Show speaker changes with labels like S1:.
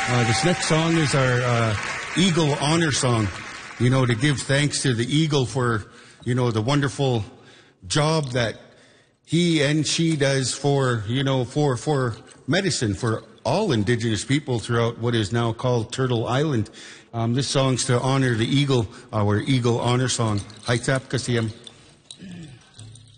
S1: This next song is our Eagle Honor Song, to give thanks to the Eagle for, the wonderful job that he and she does for medicine for all Indigenous people throughout what is now called Turtle Island. This song's to honor the Eagle, our Eagle Honor Song. Haitap Kasiyam.